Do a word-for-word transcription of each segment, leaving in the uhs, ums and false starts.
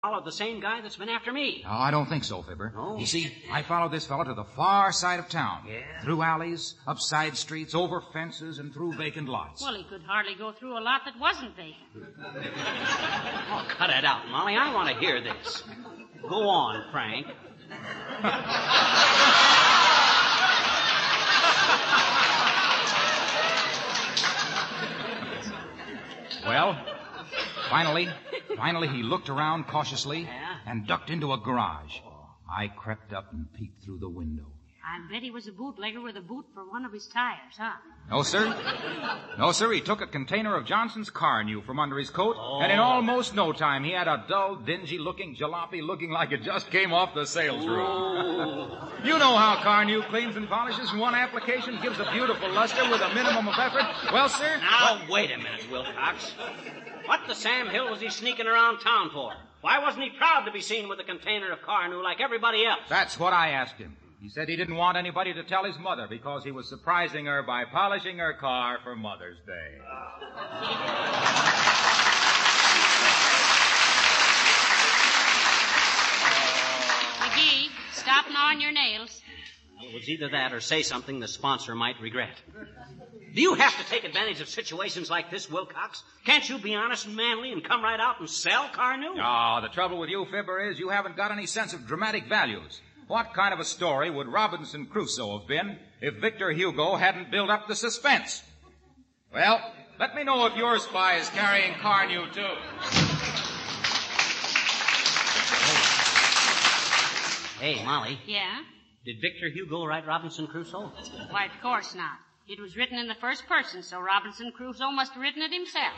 followed the same guy that's been after me. No, I don't think so, Fibber. No? You see, I followed this fellow to the far side of town. Yeah? Through alleys, up side streets, over fences, and through vacant lots. Well, he could hardly go through a lot that wasn't vacant. Oh, cut it out, Molly. I want to hear this. Go on, Frank. Well, finally, finally he looked around cautiously Yeah? and ducked into a garage. I crept up and peeked through the window. I bet he was a bootlegger with a boot for one of his tires, huh? No, sir. No, sir. He took a container of Johnson's car new from under his coat, Oh. and in almost no time, he had a dull, dingy-looking jalopy looking like it just came off the sales room. You know how car new cleans and polishes in one application, gives a beautiful luster with a minimum of effort. Well, sir... Now, wait a minute, Wilcox. What the Sam Hill was he sneaking around town for? Why wasn't he proud to be seen with a container of car new like everybody else? That's what I asked him. He said he didn't want anybody to tell his mother because he was surprising her by polishing her car for Mother's Day. McGee, stop gnawing your nails. Well, it was either that or say something the sponsor might regret. Do you have to take advantage of situations like this, Wilcox? Can't you be honest and manly and come right out and sell car new? Oh, the trouble with you, Fibber, is you haven't got any sense of dramatic values. What kind of a story would Robinson Crusoe have been if Victor Hugo hadn't built up the suspense? Well, let me know if your spy is carrying car new, too. Hey, Molly. Yeah? Did Victor Hugo write Robinson Crusoe? Why, of course not. It was written in the first person, so Robinson Crusoe must have written it himself.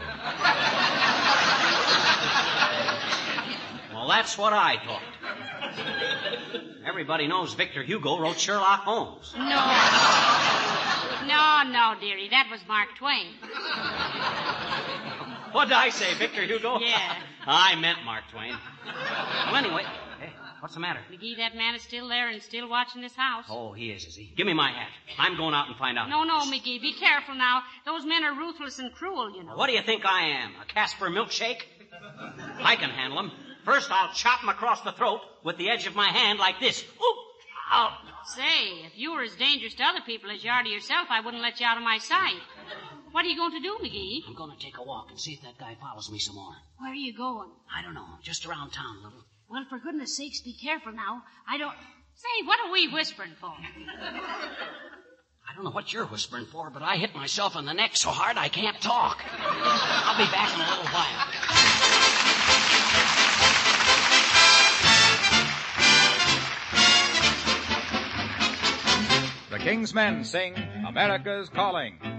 Well, that's what I thought. Everybody knows Victor Hugo wrote Sherlock Holmes. No. No, no, dearie. That was Mark Twain. What did I say, Victor Hugo? Yeah. I meant Mark Twain. Well, anyway, hey, what's the matter? McGee, that man is still there and still watching this house. Oh, he is, is he? Give me my hat. I'm going out and find out. No, no, McGee. Be careful now. Those men are ruthless and cruel, you know. What do you think I am, a Casper milkshake? I can handle him. First, I'll chop him across the throat with the edge of my hand like this. Oop! Ow! Say, if you were as dangerous to other people as you are to yourself, I wouldn't let you out of my sight. What are you going to do, McGee? I'm going to take a walk and see if that guy follows me some more. Where are you going? I don't know. Just around town a little. Well, for goodness sakes, be careful now. I don't... Say, what are we whispering for? I don't know what you're whispering for, but I hit myself in the neck so hard I can't talk. I'll be back in a little while. The King's Men sing America's Calling.